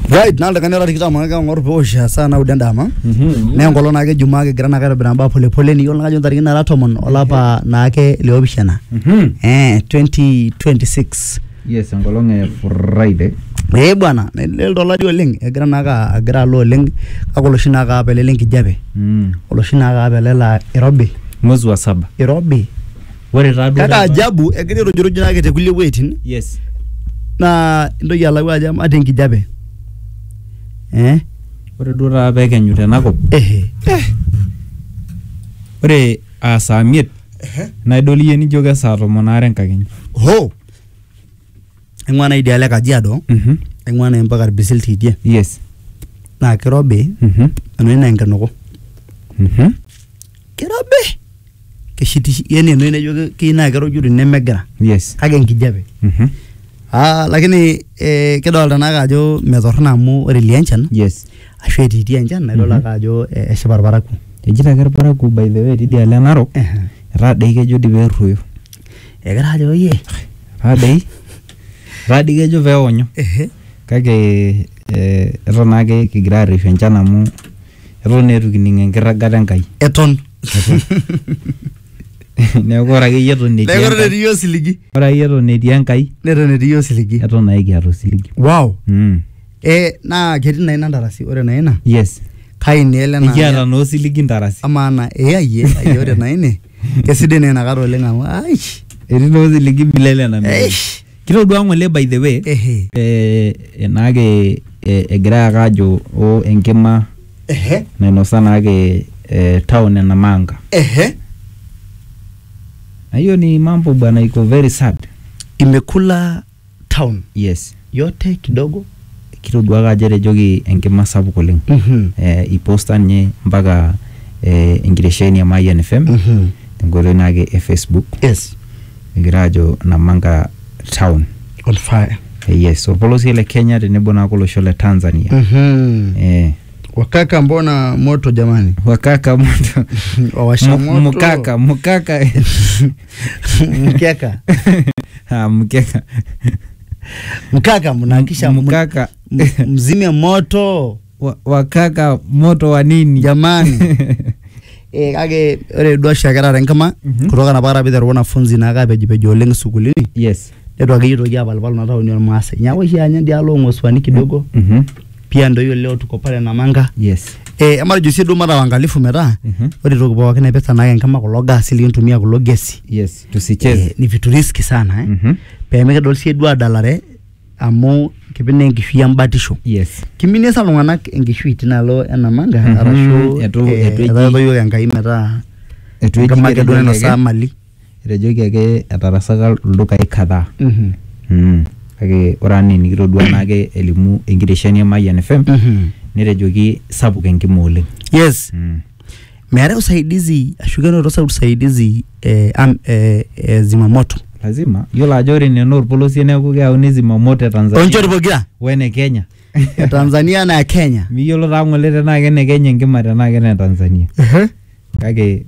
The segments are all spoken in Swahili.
Right, nalda kanera tikitama nga ngor posha sana udandama. Ne ngolo nake juma ke grana kare bramba pole pole ni yolanga jon tarikina la tomon olapa nake leobishana. 2026. Yes, ngolo nge Friday. Bwana, le dolari oleng grana ka agra lo oleng akoloshina ka pelele nkijabe. Oloshina ka pelela Nairobi. Mwezi wa 7. Nairobi. Wore radu. Kaka ajabu egere rojorojo nake te kulie wetin. Yes. Na ndo yala waja ate nkijabe. Ore dura beke nyute nako. Ore asamiet. Na idoli yeni joga sa romonare nkagenya. Ho. Engwana ideale Kajiado. Engwana empaka bisil tidie. Yes. Na Nairobi. Eno ina nganoko. Nairobi. Keshiti yeni eno ina joga kina kerojuru nemegira. Yes. Kage nkijabe. Lakini kidolta naka ajo metorna amu ore lianchan. Yes. Ashu etiitii enchan naidolta ajo eshiparparaku. Ejita kerparaku by the way tidia le Narok. Radei kejo diverruyo. Egira ajo ye. Radei kejo veonyo. Kake eton ake kigira arreshu enchan amu eton eitu kining enkirragata Enkai. Eton. Neeku ore akeyie eton netii Enkai. Neeku eton osiligi. Ore akeyie eton netii Enkai. Neton etii osiligi. Eton ake kiata osiligi. Wow. Na ketii na ina ndarasi ore na ina. Yes. Kai niele na. Kiata no osiligi ndarasi. Ama na ayie ore na ine. Kesidai na nakaro oleng amu aish. Etii no osiligi bilele na mimi. Kitodua ngole by the way. Naake egira ake ajo enkima. Nainosa naake town na Namanga. Hiyo ni mambo bwana iko very sad. Imekula town. Yes. Yote kidogo. Kitodua ajere jogi enkima sapuk oleng. Iposta nye mpaka ingiresheni ya Mayan FM. Ngoro nage Facebook. Yes. Egira ajo Namanga town. On fire. Yes. Orpolosi le Kenya tenebo na kolosho le Tanzania. Wakaka mbona moto jamani? Wakaka moto. Wawasha moto. Mukaka. Mkeka. Mkeka. Mkaka mnakisha mkaka mzime moto. Wakaka moto wa nini? Jamani. Kage ore dosha gara renkama kutoka na bara bidhar wanafunzi na aga pejipejo oleng sukulini. Yes. Edo agiyo ya balbal na tawo ni Maasai. Nyawo shi anya dialo ngoswani kidogo. Pia ndo hiyo leo tuko pale Namanga. Yes. Amara jusi do mara wangalifu meta. Ore toki pookin epesa nake kama kulo gas liintumia kulo gesi. Yes, tusicheze. Ni vitu riski sana Pemeke dolsi edua dalare amu kipinde enkishui embatisho. Yes. Kimine sa lung'anak enkishui tinalo Namanga arashu etu yo Enkai meta etu kama kedone no saa mali. Etejoki ake etarasaka ildukai kadhaa. Kake ora nini kitodua nake elimu enkiresheni ya Mayan FM. Netejoki sapuk enkima oleng. Yes. Meere usaidizi ashukeno rosa usaidizi zimamoto. Lazima yola ajo ore neno orpolosie neeku keyauni zimamoto Tanzania. Onchori pokira Wene Kenya. Tanzania na Kenya. Miyolo taa ngole tenaa kene Kenya enkima tenaa kene Tanzania. Kake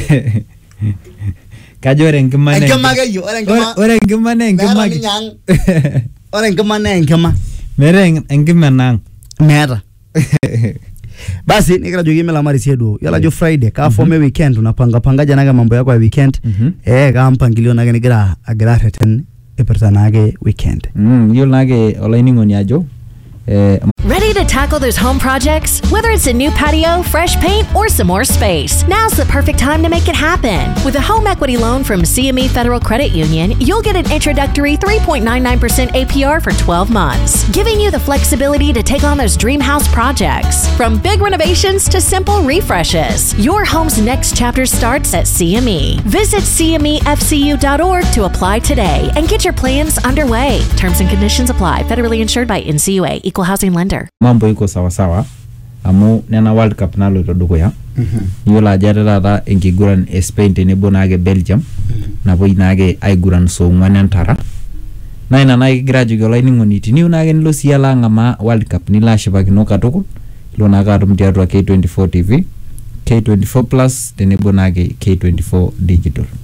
kajo ore enkima ne enkima keyo ore enkima ne enkima ore enkima ne enkima mere enkima nang meeta basi nikira jogi mela mari siedo yala jo Friday ka forme weekend unapanga jana mambo yako ya weekend ka mpangilio nake nigira agira reten eperta nake weekend yolo nake olainingoni ajo Ready to tackle those home projects? Whether it's a new patio, fresh paint, or some more space, now's the perfect time to make it happen. With a home equity loan from CME Federal Credit Union, you'll get an introductory 3.99% APR for 12 months, giving you the flexibility to take on those dream house projects. From big renovations to simple refreshes, your home's next chapter starts at CME. Visit CMEFCU.org to apply today and get your plans underway. Terms and conditions apply. Federally insured by NCUA. Equal housing lender. Mambo iko sawa sawa amu nena World Cup nalo itodukuya. Yola ajata tata enkiguran Spain tenebo nake Belgium napoi nake aiguran so ngwan entara. Na ina nake kigira ajoki olaining'oni tiniu nake nilo siya ang'amaa World Cup nilo ashipakino katukul ilo nake atum tiatua K24 TV, K24 Plus tenebo nake K24 Digital.